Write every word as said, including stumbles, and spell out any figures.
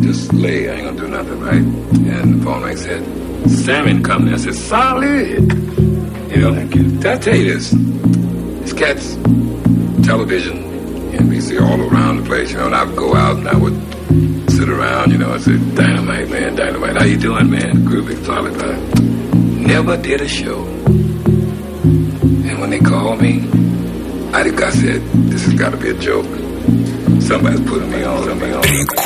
just lay. I ain't gonna do nothing, right? And the phone rang said, Sammy coming. I said, solid. You know, thank you. Did I tell you this? This cat's television, N B C all around the place, you know, and I would go out and I would sit around, you know, and say, Dynamite, man, Dynamite. How you doing, man? Groovy, solid, man. Never did a show. And when they called me, I think I said, this has got to be a joke. Somebody's putting me on, somebody on.